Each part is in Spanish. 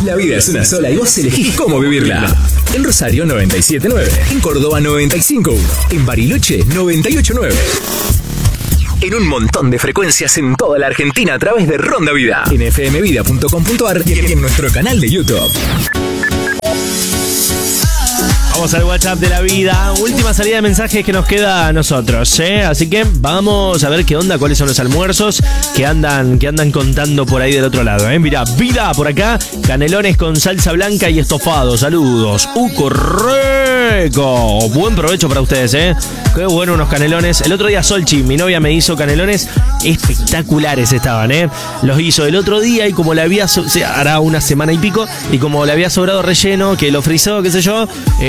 La vida es una sola y vos elegís cómo vivirla. En Rosario 97.9, en Córdoba 95.1, en Bariloche 98.9. En un montón de frecuencias en toda la Argentina a través de Ronda Vida, en fmvida.com.ar y en nuestro canal de YouTube. Vamos al WhatsApp de la vida. Última salida de mensajes que nos queda a nosotros, ¿eh? Así que vamos a ver qué onda, cuáles son los almuerzos que andan contando por ahí del otro lado, ¿eh? Mira, vida por acá, canelones con salsa blanca y estofado. Saludos. ¡Correco! Buen provecho para ustedes, ¿eh? Qué bueno unos canelones. El otro día Solchi, mi novia, me hizo canelones espectaculares estaban, ¿eh? Los hizo el otro día y como le había... hará una semana y pico, y como le había sobrado relleno, que lo frizó, qué sé yo,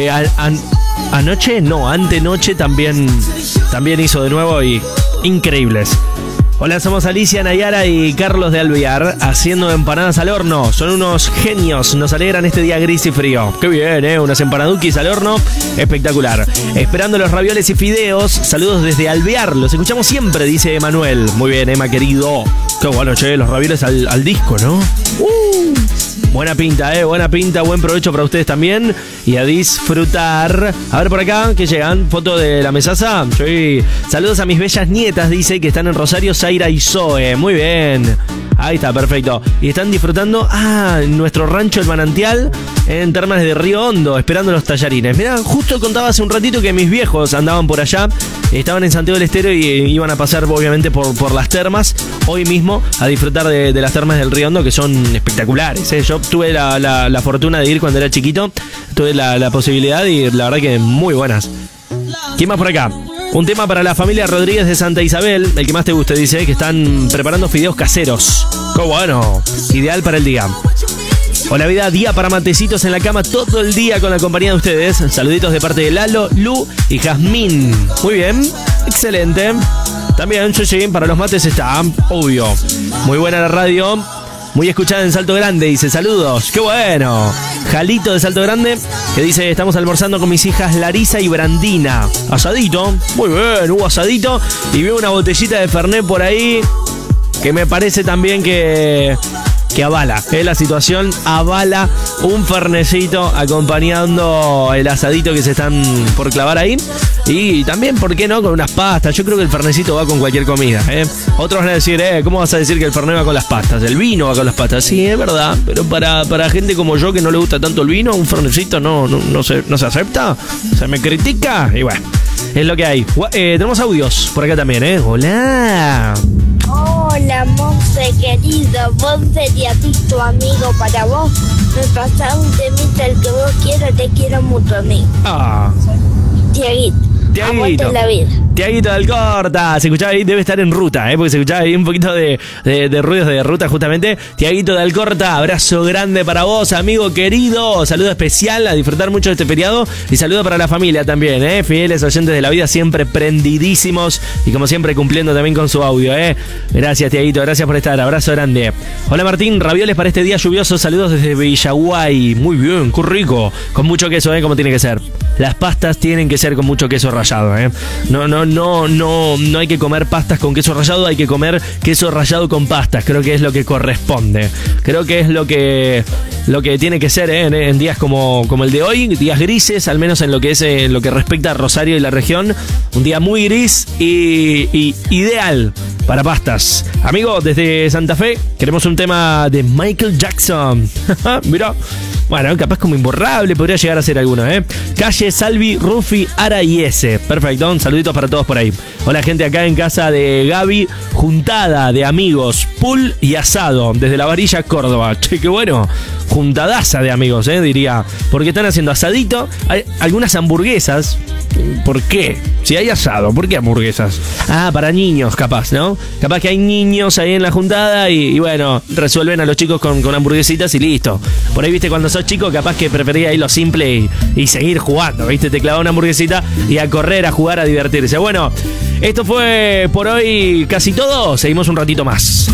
antenoche también hizo de nuevo y increíbles. Hola, somos Alicia, Nayara y Carlos de Alvear haciendo empanadas al horno. Son unos genios, nos alegran este día gris y frío. Qué bien, unas empanaduquis al horno, espectacular. Esperando los ravioles y fideos, saludos desde Alvear. Los escuchamos siempre, dice Emanuel. Muy bien, Emma, querido. Qué bueno, che, los ravioles al disco, ¿no? Buena pinta, buena pinta, buen provecho para ustedes también. Y a disfrutar. A ver por acá, que llegan, foto de la mesaza. Sí. Saludos a mis bellas nietas, dice, que están en Rosario, Zaira y Zoe. Muy bien. Ahí está, perfecto. Y están disfrutando nuestro rancho El Manantial en Termas de Río Hondo, esperando los tallarines. Mirá, justo contaba hace un ratito que mis viejos andaban por allá, estaban en Santiago del Estero y iban a pasar obviamente por las termas hoy mismo a disfrutar de las termas del Río Hondo, que son espectaculares, ¿eh? Yo tuve la fortuna de ir cuando era chiquito, tuve la posibilidad y la verdad que muy buenas. ¿Quién más por acá? Un tema para la familia Rodríguez de Santa Isabel, el que más te guste, dice, que están preparando fideos caseros. ¡Qué bueno! Ideal para el día. Hola vida, día para matecitos en la cama todo el día con la compañía de ustedes. Saluditos de parte de Lalo, Lu y Jazmín. Muy bien, excelente. También, sí, para los mates está, obvio. Muy buena la radio. Muy escuchada en Salto Grande, dice, saludos, qué bueno. Jalito de Salto Grande, que dice, estamos almorzando con mis hijas Larisa y Brandina. Asadito, muy bien, hubo asadito. Y veo una botellita de Fernet por ahí, que me parece también que avala, la situación avala un fernecito acompañando el asadito que se están por clavar ahí. Y también, ¿por qué no? Con unas pastas. Yo creo que el fernecito va con cualquier comida, ¿eh? Otros van a decir, ¿cómo vas a decir que el fernet va con las pastas? El vino va con las pastas. Sí, es verdad, pero para gente como yo que no le gusta tanto el vino, un fernecito no se acepta, se me critica y bueno, es lo que hay. Tenemos audios por acá también, ¿eh? Hola. Hola, Monse querido, Monse de a ti, tu amigo, para vos. Me pasás un temita, el que vos quieras, te quiero mucho a mí. Tiaguito. Aguante la vida. Tiaguito de Alcorta, se escuchaba ahí, debe estar en ruta, porque se escuchaba ahí un poquito de ruidos de ruta justamente. Tiaguito de Alcorta, abrazo grande para vos, amigo querido. Saludo especial, a disfrutar mucho de este feriado. Y saludo para la familia también, fieles oyentes de la vida, siempre prendidísimos. Y como siempre cumpliendo también con su audio, Gracias, Tiaguito, gracias por estar, abrazo grande. Hola Martín, ravioles para este día lluvioso, saludos desde Villaguay. Muy bien, qué rico, con mucho queso, como tiene que ser. Las pastas tienen que ser con mucho queso rallado, No hay que comer pastas con queso rallado, hay que comer queso rallado con pastas. Creo que es lo que corresponde. Creo que es lo que tiene que ser, en días como el de hoy, días grises, al menos en lo que es lo que respecta a Rosario y la región. Un día muy gris y ideal para pastas. Amigo, desde Santa Fe queremos un tema de Michael Jackson. Mirá. Bueno, capaz como imborrable podría llegar a ser alguno, Calle, Salvi, Rufi, Ara y S. Perfecto, saluditos para todos por ahí. Hola gente, acá en casa de Gaby, juntada de amigos, pool y asado, desde La Varilla, Córdoba. Che, qué bueno, juntadaza de amigos, diría. Porque están haciendo asadito, hay algunas hamburguesas. ¿Por qué? Si hay asado, ¿por qué hamburguesas? Para niños, capaz, ¿no? Capaz que hay niños ahí en la juntada y bueno, resuelven a los chicos con hamburguesitas y listo. Por ahí, viste, cuando sos chico, capaz que prefería ir lo simple y seguir jugando, viste, te clavaba una hamburguesita y a correr, a jugar, a divertirse. Bueno, esto fue por hoy casi todo. Seguimos un ratito más.